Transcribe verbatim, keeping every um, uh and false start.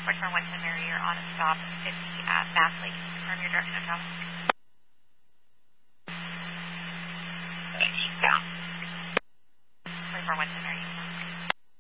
Foxtrot one ten Mary, you're on a stop fifty at Bass Lake. Confirm your direction of travel.